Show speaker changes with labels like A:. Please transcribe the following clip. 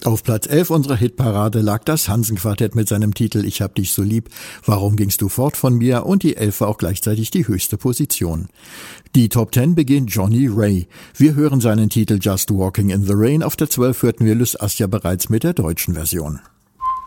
A: Auf Platz 11 unserer Hitparade lag das Hansen-Quartett mit seinem Titel Ich hab dich so lieb, Warum gingst du fort von mir, und die 11 war auch gleichzeitig die höchste Position. Die Top 10 beginnt Johnny Ray. Wir hören seinen Titel Just Walking in the Rain. Auf der 12 hörten wir Lys Assia bereits mit der deutschen Version.